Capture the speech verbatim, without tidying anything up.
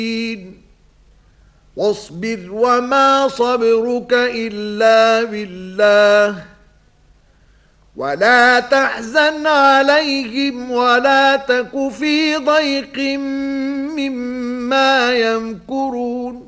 واصبر وما صبرك إلا بالله ولا تحزن عليهم ولا تك في ضيق مما يمكرون